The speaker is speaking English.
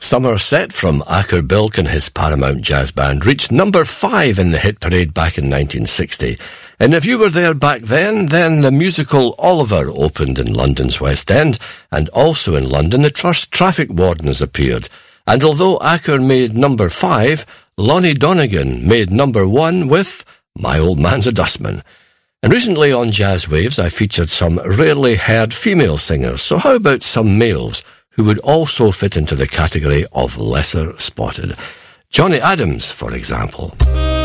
Somerset from Acker Bilk and his Paramount Jazz Band reached number 5 in the hit parade back in 1960. And if you were there back then the musical Oliver opened in London's West End, and also in London the Trust Traffic Wardens appeared. And although Acker made number 5, Lonnie Donegan made number 1 with My Old Man's a Dustman. And recently on Jazz Waves I featured some rarely heard female singers, so how about some males who would also fit into the category of lesser spotted? Johnny Adams, for example.